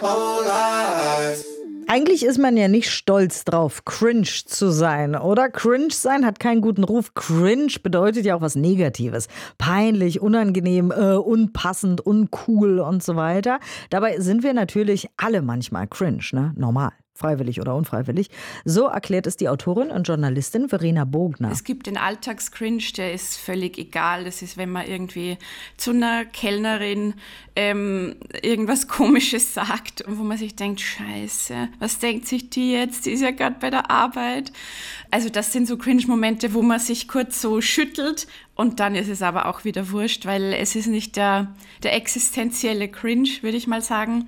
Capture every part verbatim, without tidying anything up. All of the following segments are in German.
whole life. Eigentlich ist man ja nicht stolz drauf, cringe zu sein, oder? Cringe sein hat keinen guten Ruf. Cringe bedeutet ja auch was Negatives. Peinlich, unangenehm, äh, unpassend, uncool und so weiter. Dabei sind wir natürlich alle manchmal cringe, ne? Normal. Freiwillig oder unfreiwillig. So erklärt es die Autorin und Journalistin Verena Bogner. Es gibt den Alltagscringe, der ist völlig egal. Das ist, wenn man irgendwie zu einer Kellnerin ähm, irgendwas Komisches sagt und wo man sich denkt, Scheiße, was denkt sich die jetzt? Die ist ja gerade bei der Arbeit. Also das sind so Cringe-Momente, wo man sich kurz so schüttelt und dann ist es aber auch wieder wurscht, weil es ist nicht der, der existenzielle Cringe, würde ich mal sagen.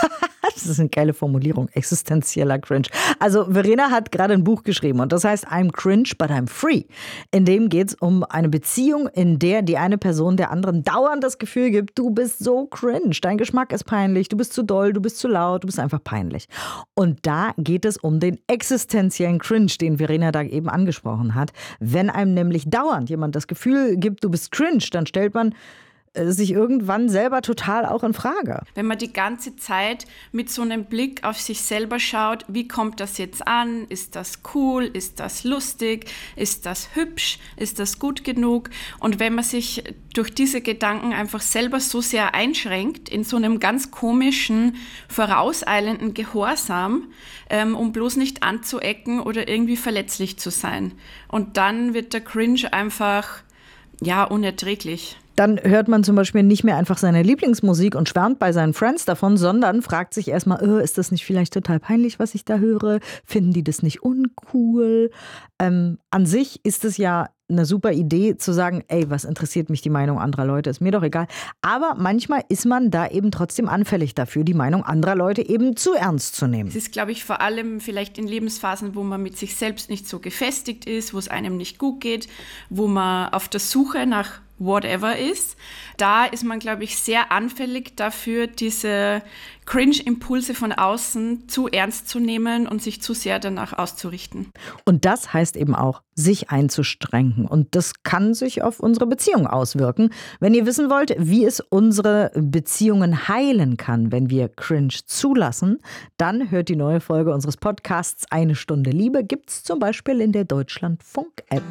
Das ist eine geile Formulierung, existenzieller Cringe. Also Verena hat gerade ein Buch geschrieben und das heißt I'm cringe, but I'm free. In dem geht es um eine Beziehung, in der die eine Person der anderen dauernd das Gefühl gibt, du bist so cringe, dein Geschmack ist peinlich, du bist zu doll, du bist zu laut, du bist einfach peinlich. Und da geht es um den existenziellen Cringe, den Verena da eben angesprochen hat. Wenn einem nämlich dauernd jemand das Gefühl gibt, du bist cringe, dann stellt man sich irgendwann selber total auch in Frage. Wenn man die ganze Zeit mit so einem Blick auf sich selber schaut, wie kommt das jetzt an? Ist das cool? Ist das lustig? Ist das hübsch? Ist das gut genug? Und wenn man sich durch diese Gedanken einfach selber so sehr einschränkt, in so einem ganz komischen, vorauseilenden Gehorsam, ähm, um bloß nicht anzuecken oder irgendwie verletzlich zu sein. Und dann wird der Cringe einfach, ja, unerträglich. Dann hört man zum Beispiel nicht mehr einfach seine Lieblingsmusik und schwärmt bei seinen Friends davon, sondern fragt sich erstmal, oh, ist das nicht vielleicht total peinlich, was ich da höre? Finden die das nicht uncool? Ähm, an sich ist es ja eine super Idee zu sagen, ey, was interessiert mich die Meinung anderer Leute, ist mir doch egal. Aber manchmal ist man da eben trotzdem anfällig dafür, die Meinung anderer Leute eben zu ernst zu nehmen. Es ist, glaube ich, vor allem vielleicht in Lebensphasen, wo man mit sich selbst nicht so gefestigt ist, wo es einem nicht gut geht, wo man auf der Suche nach whatever ist. Da ist man, glaube ich, sehr anfällig dafür, diese Cringe-Impulse von außen zu ernst zu nehmen und sich zu sehr danach auszurichten. Und das heißt eben auch, sich einzuschränken. Und das kann sich auf unsere Beziehung auswirken. Wenn ihr wissen wollt, wie es unsere Beziehungen heilen kann, wenn wir Cringe zulassen, dann hört die neue Folge unseres Podcasts Eine Stunde Liebe. Gibt's zum Beispiel in der Deutschlandfunk-App.